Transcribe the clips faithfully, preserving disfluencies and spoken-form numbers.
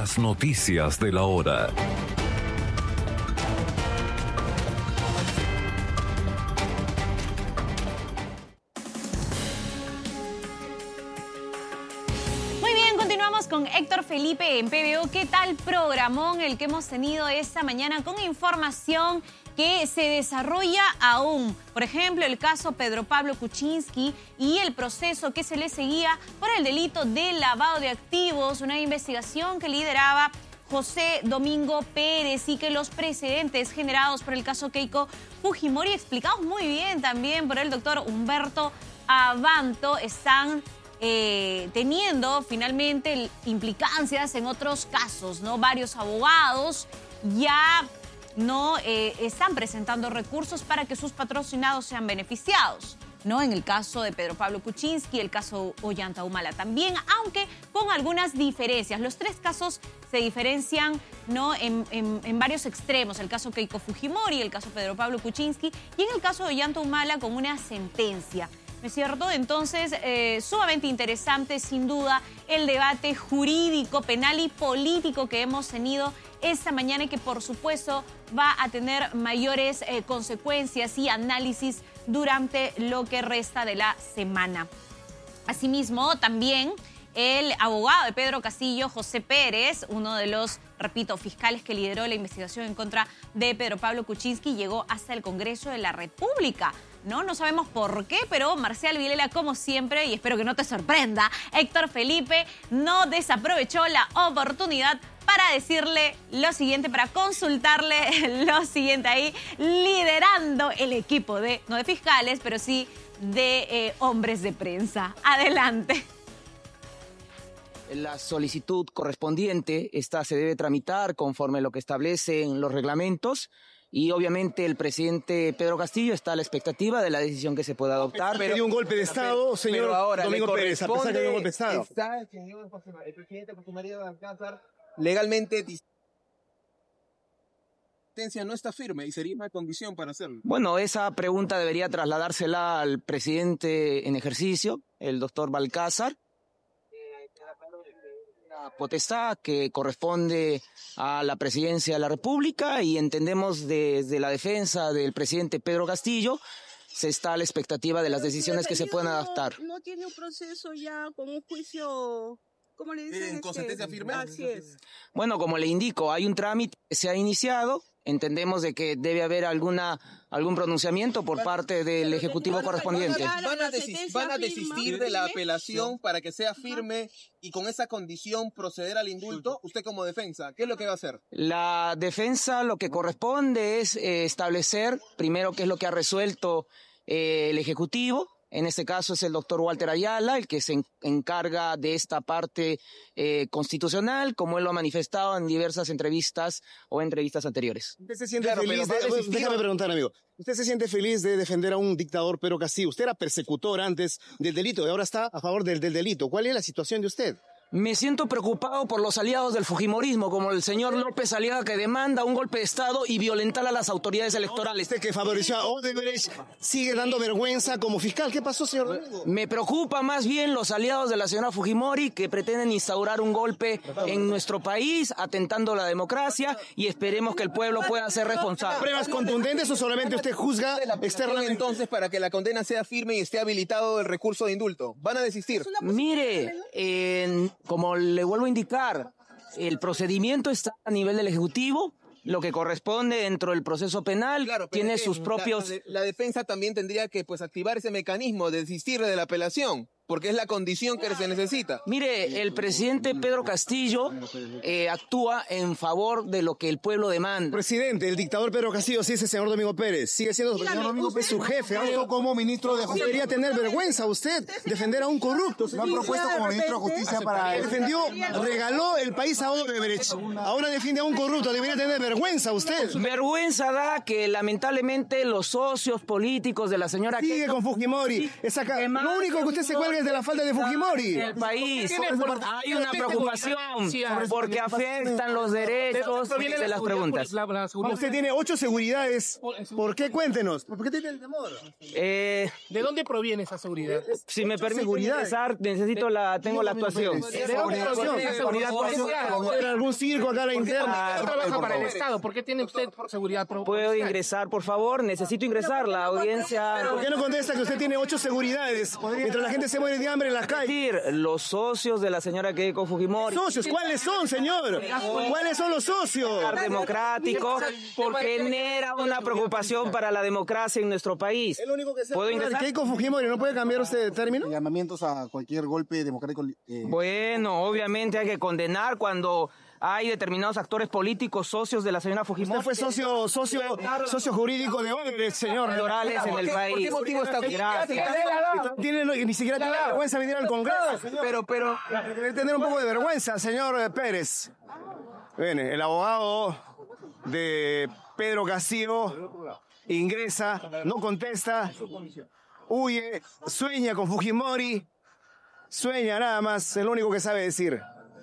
Las noticias de la hora. Con Héctor Felipe en P B O. ¿Qué tal programón el que hemos tenido esta mañana con información que se desarrolla aún? Por ejemplo, el caso Pedro Pablo Kuczynski y el proceso que se le seguía por el delito de lavado de activos, una investigación que lideraba José Domingo Pérez y que los precedentes generados por el caso Keiko Fujimori, explicados muy bien también por el doctor Humberto Abanto, están Eh, teniendo finalmente implicancias en otros casos, ¿no? Varios abogados ya no eh, están presentando recursos para que sus patrocinados sean beneficiados, ¿no? En el caso de Pedro Pablo Kuczynski, el caso Ollanta Humala también, aunque con algunas diferencias. Los tres casos se diferencian, ¿no? en, en, en varios extremos. El caso Keiko Fujimori, el caso Pedro Pablo Kuczynski y en el caso de Ollanta Humala con una sentencia. ¿No es cierto? Entonces, eh, sumamente interesante, sin duda, el debate jurídico, penal y político que hemos tenido esta mañana y que, por supuesto, va a tener mayores eh, consecuencias y análisis durante lo que resta de la semana. Asimismo, también el abogado de Pedro Castillo, José Pérez, uno de los, repito, fiscales que lideró la investigación en contra de Pedro Pablo Kuczynski, llegó hasta el Congreso de la República. No, no sabemos por qué, pero Marcial Vilela, como siempre, y espero que no te sorprenda, Héctor Felipe no desaprovechó la oportunidad para decirle lo siguiente, para consultarle lo siguiente ahí, liderando el equipo de, no de fiscales, pero sí de eh, hombres de prensa. Adelante. La solicitud correspondiente, esta se debe tramitar conforme a lo que establecen los reglamentos. Y obviamente el presidente Pedro Castillo está a la expectativa de la decisión que se pueda adoptar. Pero dio un golpe de Estado, señor pero ahora Domingo Pérez, a pesar que dio un golpe de Estado. Está el señor José, el presidente José María Balcázar legalmente sentencia no está firme y sería una condición para hacerlo. Bueno, esa pregunta debería trasladársela al presidente en ejercicio, el doctor Balcázar. Potestad que corresponde a la presidencia de la República y entendemos desde la defensa del presidente Pedro Castillo se está a la expectativa de las decisiones que se puedan adaptar. No tiene un proceso ya con un juicio, ¿cómo le dicen? ¿Con sentencia firme? Así es. Bueno, como le indico, hay un trámite que se ha iniciado. Entendemos de que debe haber alguna algún pronunciamiento por parte del Ejecutivo correspondiente. ¿Van a, desistir, van a desistir de la apelación para que sea firme y con esa condición proceder al indulto? Usted como defensa, ¿qué es lo que va a hacer? La defensa lo que corresponde es eh, establecer primero qué es lo que ha resuelto eh, el Ejecutivo. En este caso es el doctor Walter Ayala, el que se en, encarga de esta parte eh, constitucional, como él lo ha manifestado en diversas entrevistas o entrevistas anteriores. ¿Usted se siente Claro, feliz de, desistir, déjame preguntar, amigo. ¿Usted se siente feliz de defender a un dictador Pedro Castillo? Usted era persecutor antes del delito y ahora está a favor del, del delito. ¿Cuál es la situación de usted? Me siento preocupado por los aliados del fujimorismo, como el señor López Aliaga, que demanda un golpe de Estado y violentar a las autoridades electorales. Usted que favoreció a Odebrecht sigue dando vergüenza como fiscal. ¿Qué pasó, señor Domingo? Me preocupa más bien los aliados de la señora Fujimori, que pretenden instaurar un golpe en nuestro país, atentando la democracia, y esperemos que el pueblo pueda ser responsable. ¿Pruebas contundentes o solamente usted juzga externamente? Entonces, para que la condena sea firme y esté habilitado el recurso de indulto, ¿van a desistir? Mire, eh, como le vuelvo a indicar, el procedimiento está a nivel del Ejecutivo. Lo que corresponde dentro del proceso penal Claro, tiene que sus propios... La, la defensa también tendría que pues activar ese mecanismo de desistir de la apelación, porque es la condición que se necesita. Mire, el presidente Pedro Castillo eh, actúa en favor de lo que el pueblo demanda. Presidente, el dictador Pedro Castillo, sí, ese señor Domingo Pérez, sigue siendo Dígame, señor Domingo Pérez, su jefe. Puesto como ministro de Justicia. Debería tener vergüenza usted defender a un corrupto. Lo han propuesto como ministro de Justicia para... Defendió, regaló el país a Odebrecht. Ahora defiende a un corrupto. Debería tener vergüenza usted. Vergüenza da que lamentablemente los socios políticos de la señora... Sigue con Fujimori. Esa ca- Lo único que usted se cuelga es preocupaciones de la falta de Fujimori. El país, hay una Sí, preocupación porque afectan los derechos de las preguntas. Usted tiene ocho seguridades. ¿Por qué? Cuéntenos. ¿Por qué tiene el temor? Eh, ¿De dónde proviene esa seguridad? si me permite seguridad. ingresar, necesito la, tengo la actuación. ¿De dónde proviene esa seguridad? ¿En algún circo acá a la interna? Usted trabaja para el Estado. ¿Por qué tiene usted seguridad? ¿Puedo ingresar, por favor? Necesito ingresar. La audiencia... ¿Por qué no contesta que usted tiene ocho seguridades mientras la gente se muere de hambre en las calles? Decir, los socios de la señora Keiko Fujimori... ¿Socios? ¿Cuáles son, señor? ¿Cuáles son los socios? democrático genera una preocupación para la democracia en nuestro país. ¿Puedo ingresar? Keiko Fujimori, ¿no puede cambiar usted de término? Llamamientos a cualquier golpe democrático. Eh, Bueno, obviamente hay que condenar cuando hay determinados actores políticos socios de la señora Fujimori. Usted fue socio, socio, socio jurídico de Odebrecht, señor. Electorales en el país. ¿Por qué motivo está aquí? Gracias. Tiene, ni siquiera tiene vergüenza venir al Congreso. Pero, pero, Debe tener un poco de vergüenza, señor Pérez. Viene, el abogado de Pedro Castillo ingresa, no contesta, huye, sueña con Fujimori, sueña nada más, es lo único que sabe decir.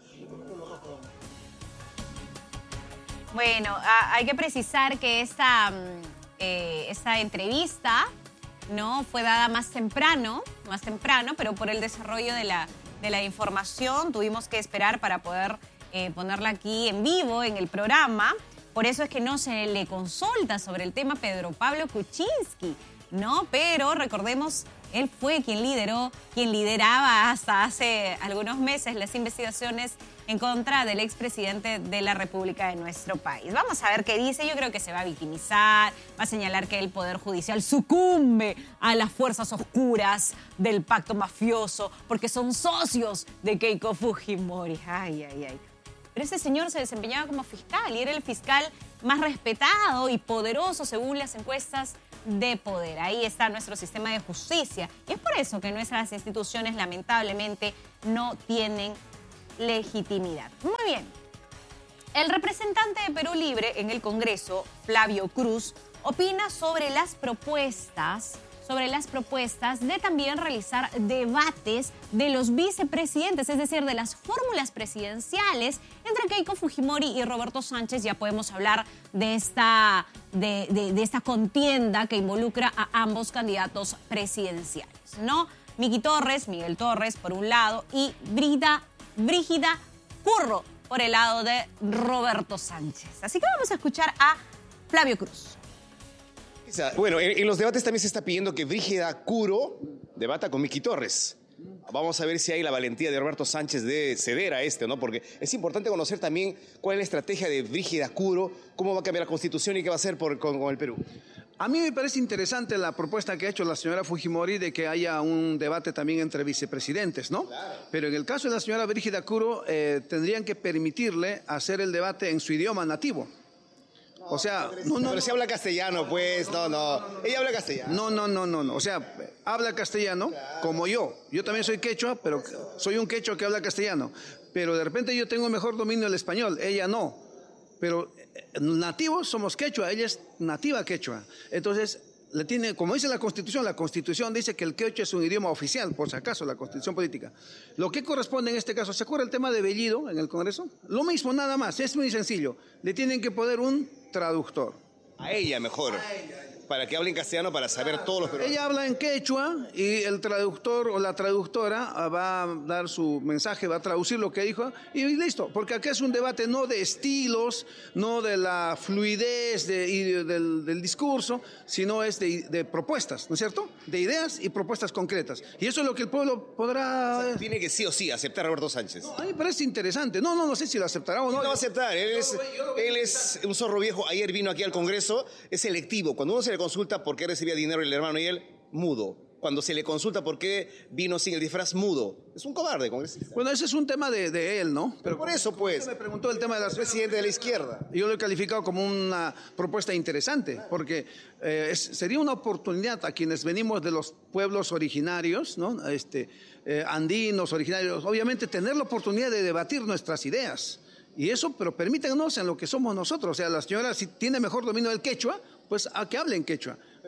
Bueno, a- hay que precisar que esta, mm, eh, esta entrevista no fue dada más temprano, más temprano, pero por el desarrollo de la, de la información tuvimos que esperar para poder eh, ponerla aquí en vivo en el programa. Por eso es que no se le consulta sobre el tema Pedro Pablo Kuczynski, ¿no? Pero recordemos, él fue quien lideró, quien lideraba hasta hace algunos meses las investigaciones en contra del expresidente de la República de nuestro país. Vamos a ver qué dice. Yo creo que se va a victimizar, va a señalar que el Poder Judicial sucumbe a las fuerzas oscuras del pacto mafioso porque son socios de Keiko Fujimori. Ay, ay, ay. Pero ese señor se desempeñaba como fiscal y era el fiscal más respetado y poderoso según las encuestas de poder. Ahí está nuestro sistema de justicia. Y es por eso que nuestras instituciones lamentablemente no tienen legitimidad. Muy bien. El representante de Perú Libre en el Congreso, Flavio Cruz, opina sobre las propuestas, sobre las propuestas de también realizar debates de los vicepresidentes, es decir, de las fórmulas presidenciales entre Keiko Fujimori y Roberto Sánchez. Ya podemos hablar de esta, de, de, de esta contienda que involucra a ambos candidatos presidenciales, ¿no? Miki Torres, Miguel Torres, por un lado, y Brida Brígida Curro por el lado de Roberto Sánchez. Así que vamos a escuchar a Flavio Cruz. Bueno, en, en los debates también se está pidiendo que Brígida Curro debata con Miki Torres. Vamos a ver si hay la valentía de Roberto Sánchez de ceder a este, ¿no? Porque es importante conocer también cuál es la estrategia de Brígida Curro, cómo va a cambiar la Constitución y qué va a hacer por, con, con el Perú. A mí me parece interesante la propuesta que ha hecho la señora Fujimori de que haya un debate también entre vicepresidentes, ¿no? Claro. Pero en el caso de la señora Brígida Curro, eh, tendrían que permitirle hacer el debate en su idioma nativo. O sea, no, no, pero si habla castellano, pues, no, no. Ella habla castellano. No, no, no, no, no. O sea, habla castellano como yo. Yo también soy quechua, pero soy un quechua que habla castellano. Pero de repente yo tengo mejor dominio del español, ella no. Pero nativos somos quechua, ella es nativa quechua. Entonces, le tiene, como dice la Constitución, la Constitución dice que el quechua es un idioma oficial, por si acaso, la Constitución política. Lo que corresponde en este caso, ¿se acuerda el tema de Bellido en el Congreso? Lo mismo, nada más, es muy sencillo. Le tienen que poner un traductor. A ella mejor, para que hable en castellano para saber todos los peruanos. Ella habla en quechua y el traductor o la traductora va a dar su mensaje, va a traducir lo que dijo y listo. Porque acá es un debate no de estilos, no de la fluidez de, y del, del discurso, sino es de, de propuestas, ¿no es cierto? De ideas y propuestas concretas. Y eso es lo que el pueblo podrá... O sea, tiene que sí o sí aceptar a Roberto Sánchez. A mí me parece interesante. No, no, no sé si lo aceptará o no. No, no va a aceptar. Él es, él es un zorro viejo. Ayer vino aquí al Congreso. Es selectivo. Cuando uno se le consulta por qué recibía dinero el hermano y él, mudo. Cuando se le consulta por qué vino sin el disfraz, mudo. Es un cobarde, congresista. Bueno, ese es un tema de, de él, ¿no? Pero por eso, pues. Me preguntó el tema de la presidente de la izquierda. Yo lo he calificado como una propuesta interesante, porque eh, es, sería una oportunidad a quienes venimos de los pueblos originarios, ¿no? Este, eh, andinos, originarios, obviamente tener la oportunidad de debatir nuestras ideas. Y eso, pero permítanos en lo que somos nosotros. O sea, la señora, si tiene mejor dominio del quechua, pues a que hable en quechua.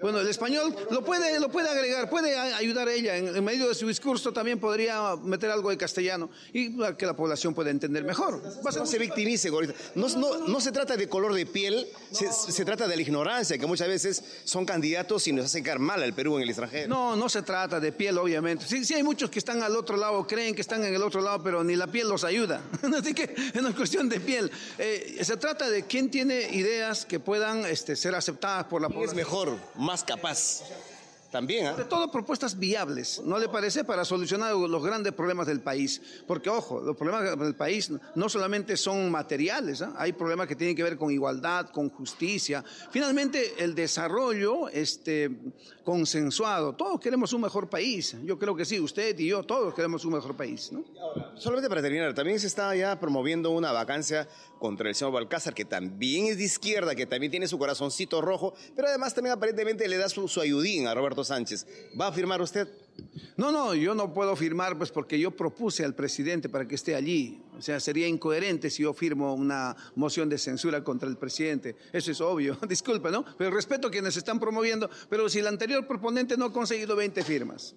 Bueno, el español lo puede, lo puede agregar, puede ayudar a ella. En, en medio de su discurso también podría meter algo de castellano y para que la población pueda entender mejor. No se victimice, Gorita. No, no, no se trata de color de piel, se, se trata de la ignorancia, que muchas veces son candidatos y nos hacen quedar mal al Perú en el extranjero. No, no se trata de piel, obviamente. Sí, sí hay muchos que están al otro lado, creen que están en el otro lado, pero ni la piel los ayuda. Así que no es cuestión de piel. Eh, se trata de quién tiene ideas que puedan este, ser aceptadas por la población. Es mejor, más capaz. También, ¿ah? De todo propuestas viables, ¿no le parece? Para solucionar los grandes problemas del país. Porque, ojo, los problemas del país no solamente son materiales, ¿eh? Hay problemas que tienen que ver con igualdad, con justicia. Finalmente, el desarrollo este, consensuado. Todos queremos un mejor país. Yo creo que sí, usted y yo, todos queremos un mejor país, ¿no? Solamente para terminar, también se está ya promoviendo una vacancia contra el señor Balcázar, que también es de izquierda, que también tiene su corazoncito rojo, pero además también aparentemente le da su, su ayudín a Roberto Sánchez. ¿Va a firmar usted? No, no, yo no puedo firmar pues porque yo propuse al presidente para que esté allí. O sea, sería incoherente si yo firmo una moción de censura contra el presidente. Eso es obvio, disculpe, ¿no? Pero respeto a quienes están promoviendo, pero si el anterior proponente no ha conseguido veinte firmas.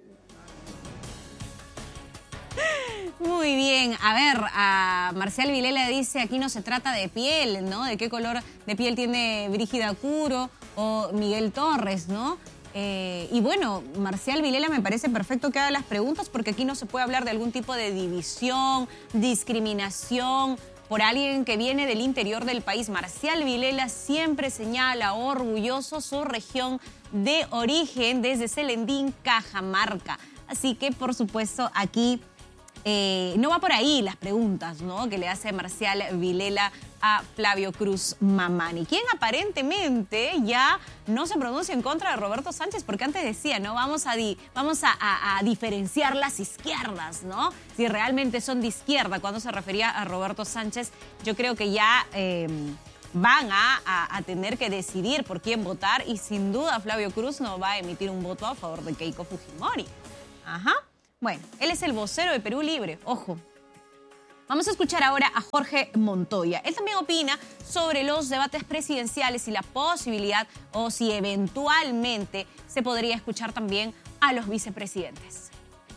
Muy bien, a ver, a Marcial Vilela dice, aquí no se trata de piel, ¿no? De qué color de piel tiene Brígida Curo o Miguel Torres, ¿no? Eh, y bueno, Marcial Vilela me parece perfecto que haga las preguntas porque aquí no se puede hablar de algún tipo de división, discriminación por alguien que viene del interior del país. Marcial Vilela siempre señala orgulloso su región de origen desde Celendín, Cajamarca. Así que, por supuesto, aquí eh, no va por ahí las preguntas, ¿no?, que le hace Marcial Vilela a Flavio Cruz Mamani, quien aparentemente ya no se pronuncia en contra de Roberto Sánchez, porque antes decía, ¿no? Vamos a, di, vamos a, a, a diferenciar las izquierdas, ¿no? Si realmente son de izquierda cuando se refería a Roberto Sánchez, yo creo que ya eh, van a, a, a tener que decidir por quién votar y sin duda Flavio Cruz no va a emitir un voto a favor de Keiko Fujimori. Ajá. Bueno, él es el vocero de Perú Libre, ojo. Vamos a escuchar ahora a Jorge Montoya. Él también opina sobre los debates presidenciales y la posibilidad o si eventualmente se podría escuchar también a los vicepresidentes.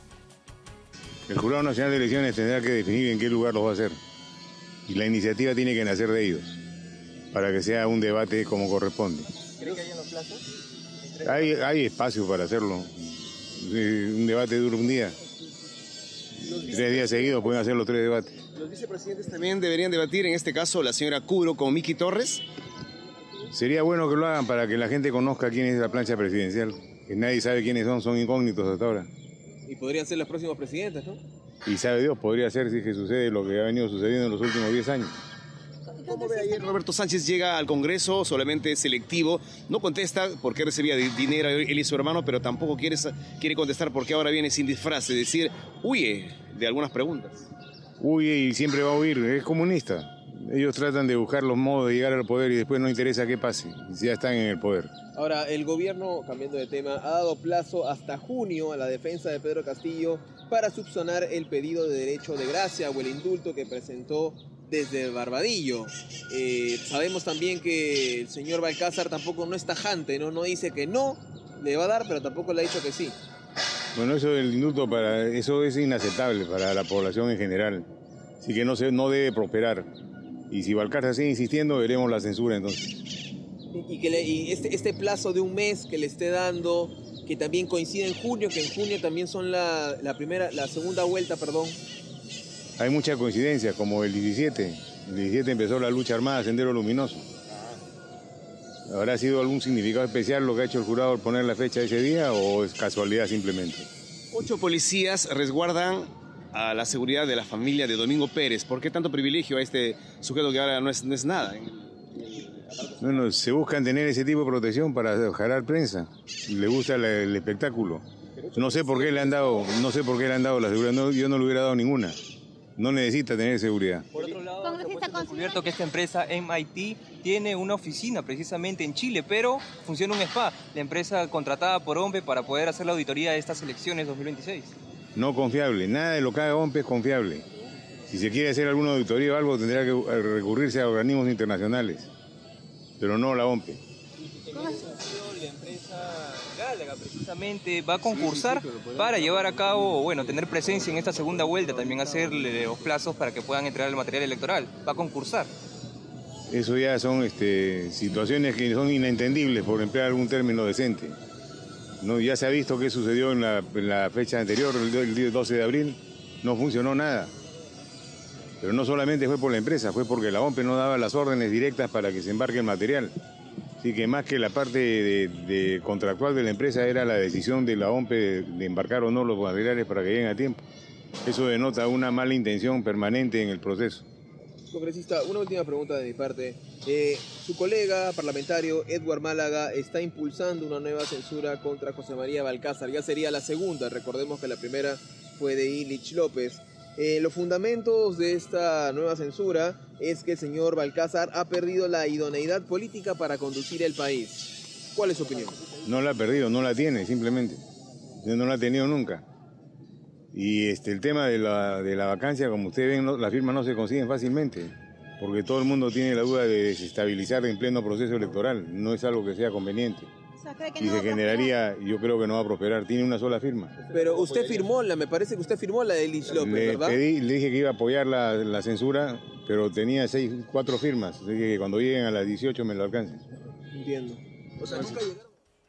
El Jurado Nacional de Elecciones tendrá que definir en qué lugar los va a hacer. Y la iniciativa tiene que nacer de ellos, para que sea un debate como corresponde. ¿Cree que hay en los plazos? Hay, hay espacio para hacerlo. Un debate dura un día. Tres días seguidos pueden hacer los tres debates. ¿Los vicepresidentes también deberían debatir, en este caso la señora Curo con Miki Torres? Sería bueno que lo hagan para que la gente conozca quién es la plancha presidencial. Que nadie sabe quiénes son, son incógnitos hasta ahora. Y podrían ser los próximos presidentes, ¿no? Y sabe Dios, podría ser si que sucede lo que ha venido sucediendo en los últimos diez años. ¿Cómo ve ayer Roberto Sánchez llega al Congreso solamente selectivo? No contesta por qué recibía dinero él y su hermano, pero tampoco quiere, quiere contestar por qué ahora viene sin disfraz, es decir, huye de algunas preguntas. Huye y siempre va a huir, es comunista. Ellos tratan de buscar los modos de llegar al poder y después no interesa qué pase, ya están en el poder. Ahora, el gobierno, cambiando de tema, ha dado plazo hasta junio a la defensa de Pedro Castillo para subsanar el pedido de derecho de gracia o el indulto que presentó desde Barbadillo. Eh, sabemos también que el señor Balcázar tampoco no es tajante, ¿no? No dice que no le va a dar, pero tampoco le ha dicho que sí. Bueno, eso del indulto, para, eso es inaceptable para la población en general. Así que no, se, no debe prosperar. Y si Balcázar sigue insistiendo, veremos la censura entonces. Y, que le, y este, este plazo de un mes que le esté dando, que también coincide en junio, que en junio también son la, la primera, la segunda vuelta, perdón. Hay muchas coincidencias, como el diecisiete. El diecisiete empezó la lucha armada Sendero Luminoso. ¿Habrá sido algún significado especial lo que ha hecho el jurado al poner la fecha de ese día o es casualidad simplemente? Ocho policías resguardan a la seguridad de la familia de Domingo Pérez. ¿Por qué tanto privilegio a este sujeto que ahora no es, no es nada? Bueno, se buscan tener ese tipo de protección para jalar prensa. Le gusta el, el espectáculo. No sé por qué le han dado, no sé por qué le han dado la seguridad. No, yo no le hubiera dado ninguna. No necesita tener seguridad. Por otro lado, se ha descubierto que esta empresa M I T tiene una oficina precisamente en Chile, pero funciona un spa, la empresa contratada por OMPE para poder hacer la auditoría de estas elecciones dos mil veintiséis. No confiable, nada de lo que haga OMPE es confiable. Si se quiere hacer alguna auditoría o algo, tendrá que recurrirse a organismos internacionales, pero no la OMPE. ¿En qué sentido la empresa empresa Gálaga precisamente va a concursar para llevar a cabo, bueno, tener presencia en esta segunda vuelta, también hacerle los plazos para que puedan entregar el material electoral. Va a concursar. Eso ya son este, situaciones que son inentendibles, por emplear algún término decente. No, ya se ha visto qué sucedió en la, en la fecha anterior, el, el doce de abril, no funcionó nada. Pero no solamente fue por la empresa, fue porque la O M P E no daba las órdenes directas para que se embarque el material. Así que más que la parte de, de contractual de la empresa era la decisión de la O M P E de, de embarcar o no los materiales para que lleguen a tiempo. Eso denota una mala intención permanente en el proceso. Congresista, una última pregunta de mi parte. Eh, su colega parlamentario, Edward Málaga, está impulsando una nueva censura contra José María Balcázar. Ya sería la segunda, recordemos que la primera fue de Illich López. Eh, los fundamentos de esta nueva censura es que el señor Balcázar ha perdido la idoneidad política para conducir el país. ¿Cuál es su opinión? No la ha perdido, no la tiene, simplemente. No la ha tenido nunca. Y este, el tema de la, de la vacancia, como ustedes ven, no, las firmas no se consiguen fácilmente, porque todo el mundo tiene la duda de desestabilizar en pleno proceso electoral. No es algo que sea conveniente. O sea, ¿cree que Y no se va a generaría, yo creo que no va a prosperar. Tiene una sola firma. Pero usted firmó la, me parece que usted firmó la de Illich López, Le ¿verdad? pedí, le dije que iba a apoyar la, la censura, pero tenía seis, cuatro firmas. Así que cuando lleguen a las dieciocho me lo alcancen. Entiendo. O sea, nunca llegaron.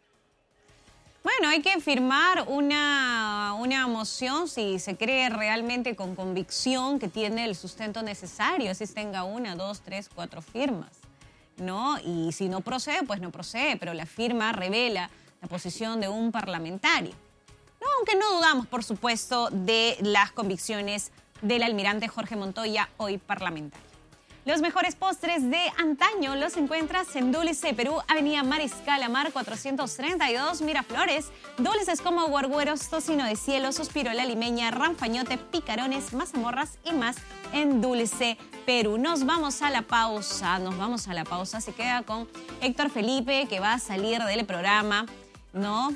Bueno, hay que firmar una, una moción si se cree realmente con convicción que tiene el sustento necesario, así tenga una, dos, tres, cuatro firmas, ¿no? Y si no procede, pues no procede, pero la firma revela la posición de un parlamentario. No, aunque no dudamos, por supuesto, de las convicciones del almirante Jorge Montoya, hoy parlamentario. Los mejores postres de antaño los encuentras en Dulce Perú, Avenida Mariscal Amar cuatrocientos treinta y dos, Miraflores. Dulces como guargueros, tocino de cielo, suspiro la limeña, ranfañote, picarones, mazamorras y más en Dulce Perú. Nos vamos a la pausa, nos vamos a la pausa. Se queda con Héctor Felipe, que va a salir del programa, ¿no?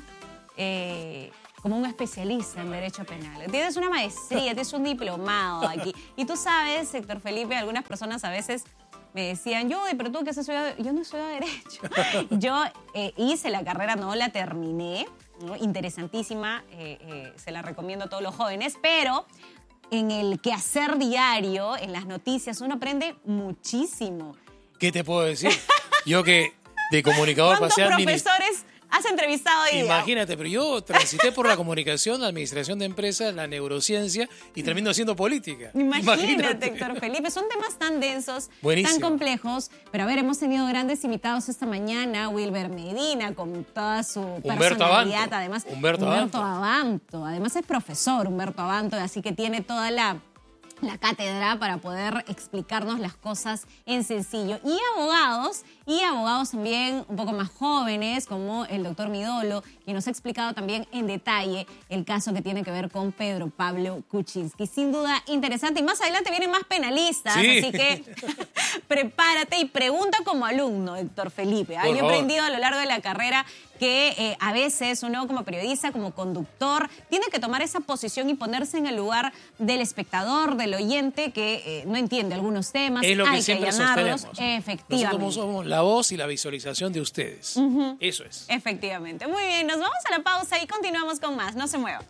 Eh... como un especialista en derecho penal. Tienes una maestría, tienes un diplomado aquí. Y tú sabes, Héctor Felipe, algunas personas a veces me decían, yo, pero tú que has estudiado, yo no he estudiado derecho. Yo eh, hice la carrera, no la terminé, ¿no? Interesantísima, eh, eh, se la recomiendo a todos los jóvenes, pero en el quehacer diario, en las noticias, uno aprende muchísimo. ¿Qué te puedo decir? Yo que de comunicador ¿Cuántos pasé a administ- profesores has entrevistado hoy día? Imagínate, pero yo transité por la comunicación, la administración de empresas, la neurociencia y termino haciendo política. Imagínate, Imagínate. Héctor Felipe, son temas tan densos, Buenísimo. tan complejos, pero a ver, hemos tenido grandes invitados esta mañana, Wilber Medina, con toda su Humberto personalidad, Abanto. además. Humberto Abanto. Además es profesor, Humberto Abanto, así que tiene toda la... la cátedra para poder explicarnos las cosas en sencillo. Y abogados, y abogados también un poco más jóvenes, como el doctor Midolo, quien nos ha explicado también en detalle el caso que tiene que ver con Pedro Pablo Kuczynski. Sin duda interesante, y más adelante vienen más penalistas, Sí. así que prepárate y pregunta como alumno, Héctor Felipe. ¿ah? Por Yo he favor. aprendido a lo largo de la carrera que eh, a veces uno como periodista, como conductor, tiene que tomar esa posición y ponerse en el lugar del espectador, del oyente que eh, no entiende algunos temas, Es lo que hay que siempre allanarlos. sostenemos. Efectivamente. Nosotros somos la voz y la visualización de ustedes. Ujú. Eso es. Efectivamente. Muy bien, nos vamos a la pausa y continuamos con más. No se muevan.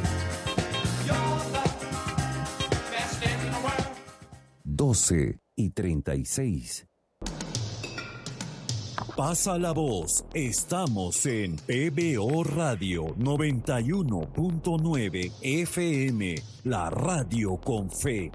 doce y treinta y seis. Pasa la voz, estamos en P B O Radio noventa y uno punto nueve F M, la radio con fe.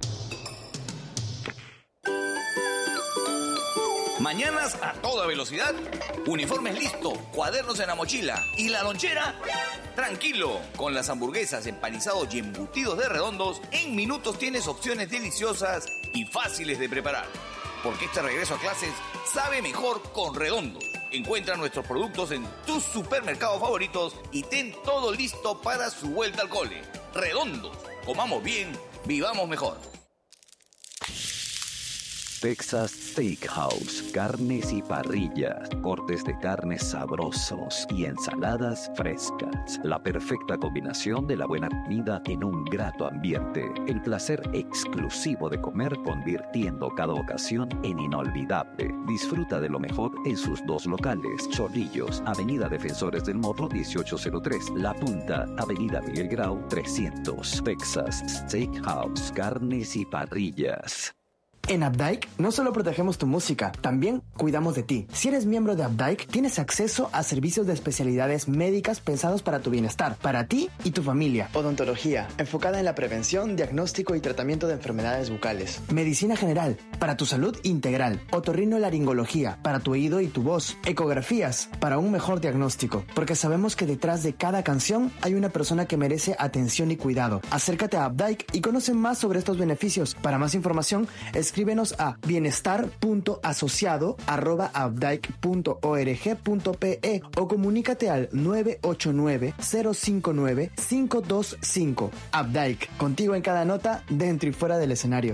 Mañanas a toda velocidad, uniformes listos, cuadernos en la mochila y la lonchera. Tranquilo, con las hamburguesas, empanizados y embutidos de Redondos, en minutos tienes opciones deliciosas y fáciles de preparar. Porque este regreso a clases sabe mejor con Redondos. Encuentra nuestros productos en tus supermercados favoritos y ten todo listo para su vuelta al cole. Redondos, comamos bien, vivamos mejor. Texas Steakhouse, carnes y parrillas, cortes de carnes sabrosos y ensaladas frescas. La perfecta combinación de la buena comida en un grato ambiente. El placer exclusivo de comer, convirtiendo cada ocasión en inolvidable. Disfruta de lo mejor en sus dos locales: Chorrillos, Avenida Defensores del Morro dieciocho cero tres, La Punta, Avenida Miguel Grau trescientos. Texas Steakhouse, carnes y parrillas. En Updike no solo protegemos tu música, también cuidamos de ti. Si eres miembro de Updike, tienes acceso a servicios de especialidades médicas pensados para tu bienestar, para ti y tu familia. Odontología, enfocada en la prevención, diagnóstico y tratamiento de enfermedades bucales. Medicina general, para tu salud integral. Otorrinolaringología, para tu oído y tu voz. Ecografías, para un mejor diagnóstico. Porque sabemos que detrás de cada canción hay una persona que merece atención y cuidado. Acércate a Updike y conoce más sobre estos beneficios. Para más información, escribe Escríbenos a bienestar punto asociado arroba updike punto org punto pe o comunícate al nueve ocho nueve, cero cinco nueve, cinco dos cinco. Updike, contigo en cada nota, dentro y fuera del escenario.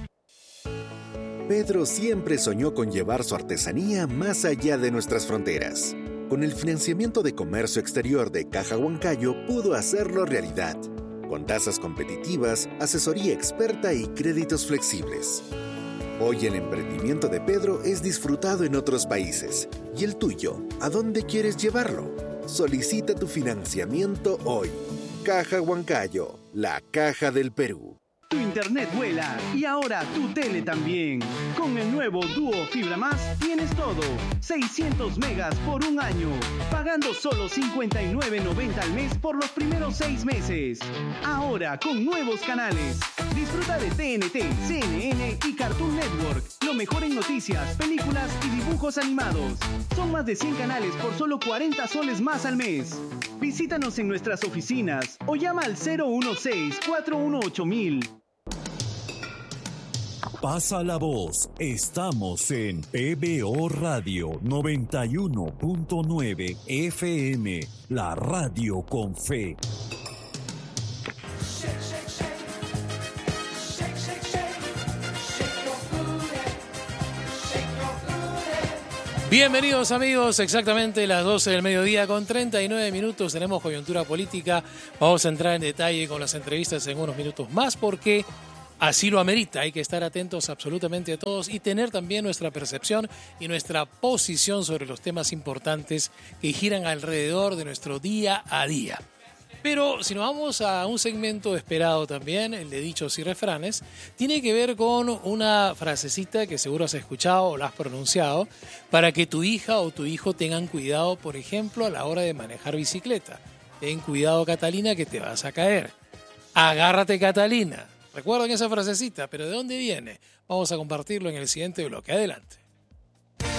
Pedro siempre soñó con llevar su artesanía más allá de nuestras fronteras. Con el financiamiento de comercio exterior de Caja Huancayo pudo hacerlo realidad, con tasas competitivas, asesoría experta y créditos flexibles. Hoy el emprendimiento de Pedro es disfrutado en otros países. ¿Y el tuyo? ¿A dónde quieres llevarlo? Solicita tu financiamiento hoy. Caja Huancayo, la caja del Perú. Tu internet vuela y ahora tu tele también. Con el nuevo Duo Fibra Más tienes todo. seiscientos megas por un año, pagando solo cincuenta y nueve noventa al mes por los primeros seis meses. Ahora con nuevos canales. Disfruta de T N T, C N N y Cartoon Network. Lo mejor en noticias, películas y dibujos animados. Son más de cien canales por solo cuarenta soles más al mes. Visítanos en nuestras oficinas o llama al cero uno seis, cuatro uno ocho mil. Pasa la voz. Estamos en P B O Radio noventa y uno punto nueve F M, la radio con fe. Bienvenidos amigos, exactamente las doce del mediodía con treinta y nueve minutos, tenemos coyuntura política, vamos a entrar en detalle con las entrevistas en unos minutos más porque así lo amerita, hay que estar atentos absolutamente a todos y tener también nuestra percepción y nuestra posición sobre los temas importantes que giran alrededor de nuestro día a día. Pero si nos vamos a un segmento esperado también, el de dichos y refranes, tiene que ver con una frasecita que seguro has escuchado o la has pronunciado para que tu hija o tu hijo tengan cuidado, por ejemplo, a la hora de manejar bicicleta. Ten cuidado, Catalina, que te vas a caer. Agárrate, Catalina. Recuerden esa frasecita, pero ¿de dónde viene? Vamos a compartirlo en el siguiente bloque. Adelante.